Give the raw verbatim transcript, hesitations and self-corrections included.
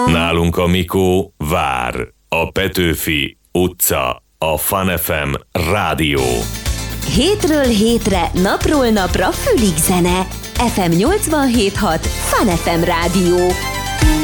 Nálunk a Mikó vár. A Petőfi utca. A Fun ef em rádió. Hétről hétre, napról napra fülig zene. ef em nyolcvanhét hat Fun ef em rádió.